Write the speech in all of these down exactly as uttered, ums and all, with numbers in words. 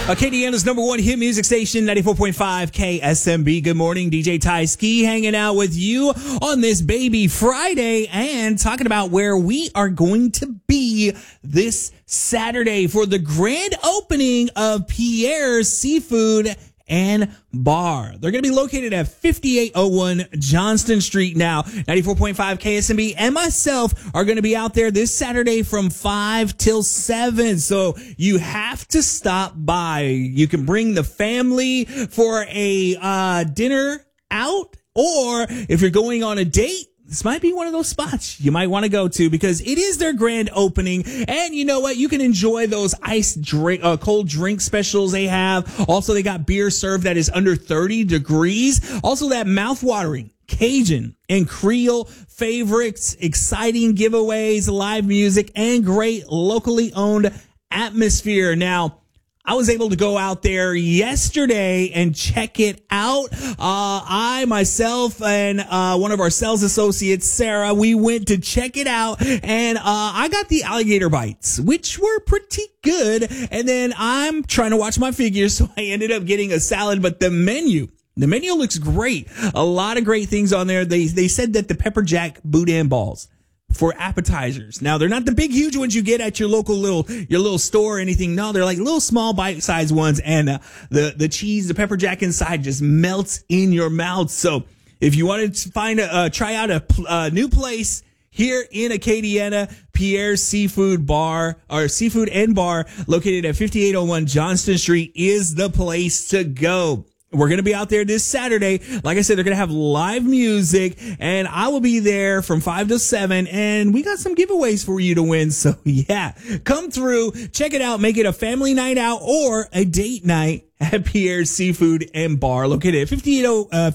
Acadiana's number one hit music station, ninety-four point five K S M B. Good morning, D J Ty Ski hanging out with you on this baby Friday and talking about where we are going to be this Saturday for the grand opening of Pierre's Seafood and Bar. They're going to be located at fifty-eight oh one Johnston Street. Now, ninety-four point five K S M B and myself are going to be out there this Saturday from five till seven. So you have to stop by. You can bring the family for a uh, dinner out, or if you're going on a date, this might be one of those spots you might want to go to because it is their grand opening. And you know what? You can enjoy those ice drink, uh, cold drink specials they have. Also, they got beer served that is under thirty degrees. Also, that mouth-watering Cajun and Creole favorites, exciting giveaways, live music, and great locally owned atmosphere. Now, I was able to go out there yesterday and check it out. Uh, I, myself, and uh, one of our sales associates, Sarah, we went to check it out, and uh, I got the alligator bites, which were pretty good. And then I'm trying to watch my figures, so I ended up getting a salad. But the menu, the menu looks great. A lot of great things on there. They they said that the pepper jack boudin balls for appetizers. Now, they're not the big, huge ones you get at your local little, your little store or anything. No, they're like little small bite-sized ones. And uh, the, the cheese, the pepper jack inside just melts in your mouth. So if you wanted to find a, uh, try out a, a new place here in Acadiana, Pierre's Seafood Bar, or Seafood and Bar, located at fifty-eight oh one Johnston Street, is the place to go. We're going to be out there this Saturday. Like I said, they're going to have live music, and I will be there from five to seven, and we got some giveaways for you to win. So, yeah, come through, check it out, make it a family night out or a date night at Pierre's Seafood and Bar, located at fifty-eight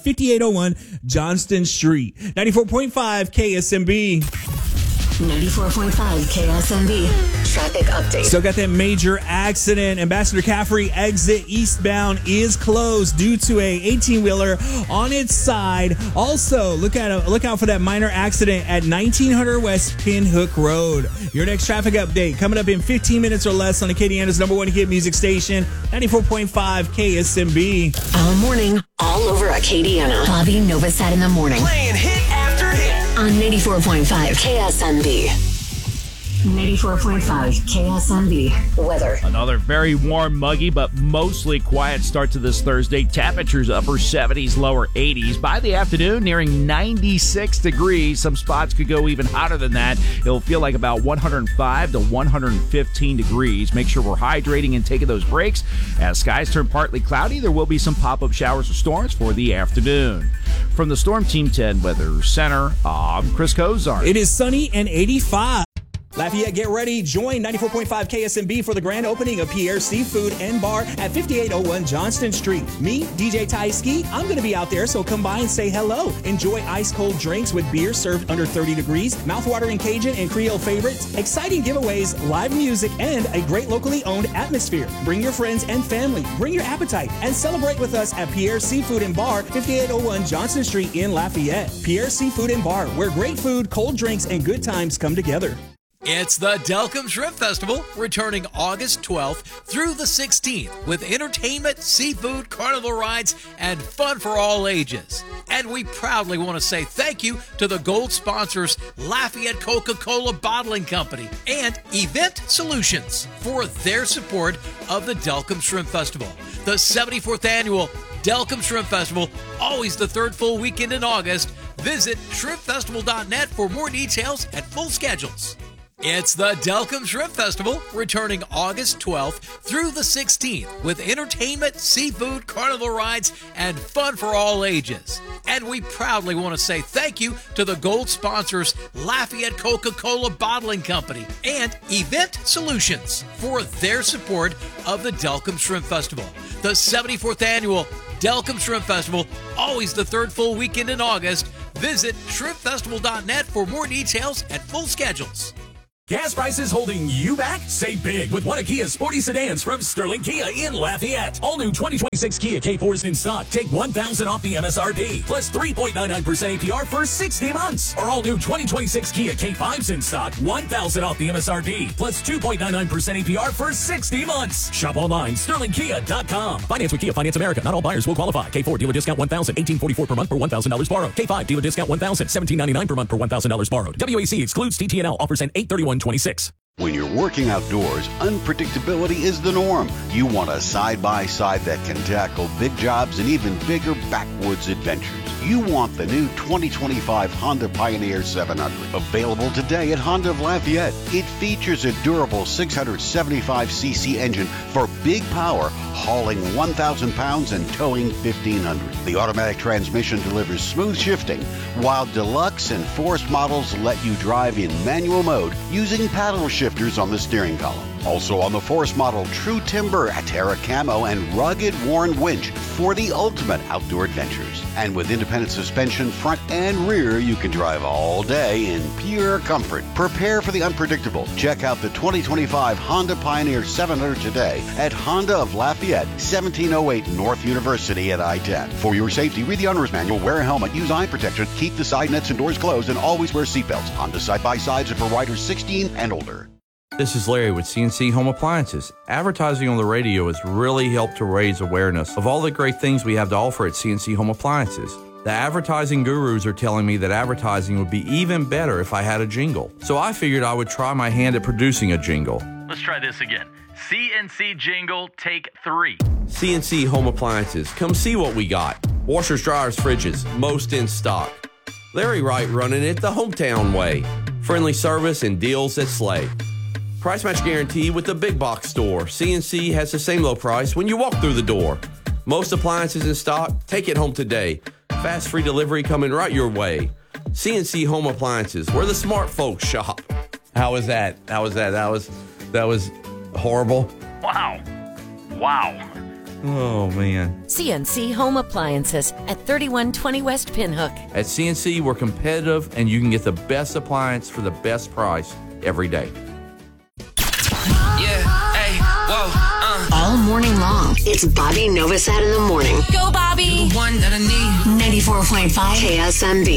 oh one Johnston Street. ninety-four point five K S M B. ninety-four point five K S M B. Traffic update. Still got that major accident. Ambassador Caffrey exit eastbound is closed due to a eighteen-wheeler on its side. Also, look at look out for that minor accident at nineteen hundred West Pinhook Road. Your next traffic update coming up in fifteen minutes or less on Acadiana's number one hit music station, ninety-four point five K S M B. All morning, all over Acadiana. Bobby Novosad in the morning. Playing hit after hit. On ninety-four point five K S M B. ninety-four point five K S M B. Weather. Another very warm, muggy, but mostly quiet start to this Thursday. Temperatures upper seventies, lower eighties. By the afternoon, nearing ninety-six degrees. Some spots could go even hotter than that. It'll feel like about one hundred five to one hundred fifteen degrees. Make sure we're hydrating and taking those breaks. As skies turn partly cloudy, there will be some pop-up showers or storms for the afternoon. From the Storm Team ten Weather Center, I'm Chris Kozar. It is sunny and eighty-five. Lafayette, get ready. Join ninety-four point five K S M B for the grand opening of Pierre's Seafood and Bar at fifty-eight oh one Johnston Street. Me, D J Ty Ski, I'm going to be out there, so come by and say hello. Enjoy ice-cold drinks with beer served under thirty degrees, mouth-watering Cajun and Creole favorites, exciting giveaways, live music, and a great locally owned atmosphere. Bring your friends and family. Bring your appetite and celebrate with us at Pierre's Seafood and Bar, fifty-eight oh one Johnston Street in Lafayette. Pierre's Seafood and Bar, where great food, cold drinks, and good times come together. It's the Delcambre Shrimp Festival, returning August twelfth through the sixteenth with entertainment, seafood, carnival rides, and fun for all ages. And we proudly want to say thank you to the gold sponsors Lafayette Coca-Cola Bottling Company and Event Solutions for their support of the Delcambre Shrimp Festival. The seventy-fourth annual Delcambre Shrimp Festival, always the third full weekend in August. Visit shrimp festival dot net for more details and full schedules. It's the Delcambre Shrimp Festival, returning August twelfth through the sixteenth with entertainment, seafood, carnival rides, and fun for all ages. And we proudly want to say thank you to the gold sponsors Lafayette Coca-Cola Bottling Company and Event Solutions for their support of the Delcambre Shrimp Festival. The seventy-fourth annual Delcambre Shrimp Festival, always the third full weekend in August. Visit shrimp festival dot net for more details and full schedules. Gas prices holding you back? Save big with one of Kia's sporty sedans from Sterling Kia in Lafayette. All new twenty twenty-six Kia K fours in stock. Take one thousand dollars off the M S R P, plus three point nine nine percent A P R for sixty months. Or all new twenty twenty-six Kia K fives in stock. one thousand dollars off the M S R P, plus two point nine nine percent A P R for sixty months. Shop online, sterling kia dot com. Finance with Kia Finance America. Not all buyers will qualify. K four dealer discount one thousand dollars, eighteen forty-four per month per one thousand dollars borrowed. K five dealer discount one thousand dollars, seventeen ninety-nine per month per one thousand dollars borrowed. W A C excludes T T N L. Offers end eight thirty-one twenty-six. When you're working outdoors, unpredictability is the norm. You want a side-by-side that can tackle big jobs and even bigger backwoods adventures. You want the new twenty twenty-five Honda Pioneer seven hundred. Available today at Honda of Lafayette. It features a durable six hundred seventy-five c c engine for big power, hauling one thousand pounds and towing fifteen hundred. The automatic transmission delivers smooth shifting, while Deluxe and Force models let you drive in manual mode using paddle shifters on the steering column. Also on the Force model, true timber, Terra Camo, and rugged worn winch for the ultimate outdoor adventures. And with independent suspension, front and rear, you can drive all day in pure comfort. Prepare for the unpredictable. Check out the twenty twenty-five Honda Pioneer seven hundred today at Honda of Lafayette, seventeen oh eight North University at I ten. For your safety, read the owner's manual, wear a helmet, use eye protection, keep the side nets and doors closed, and always wear seatbelts. Honda side-by-sides are for riders sixteen and older. This is Larry with C N C Home Appliances. Advertising on the radio has really helped to raise awareness of all the great things we have to offer at C N C Home Appliances. The advertising gurus are telling me that advertising would be even better if I had a jingle. So I figured I would try my hand at producing a jingle. Let's try this again. C N C jingle, take three. C N C Home Appliances. Come see what we got. Washers, dryers, fridges, most in stock. Larry Wright running it the hometown way. Friendly service and deals that slay. Price match guarantee with the big box store. C N C has the same low price when you walk through the door. Most appliances in stock. Take it home today. Fast free delivery coming right your way. C N C Home Appliances, where the smart folks shop. How was that? How was that? That was that was horrible. Wow. Wow. Oh, man. C N C Home Appliances at thirty-one twenty West Pinhook. At C N C, we're competitive, and you can get the best appliance for the best price every day. Yeah, hey, whoa, uh. All morning long, it's Bobby Novosad in the morning. Go, Bobby! One that I need. ninety-four point five K S M B.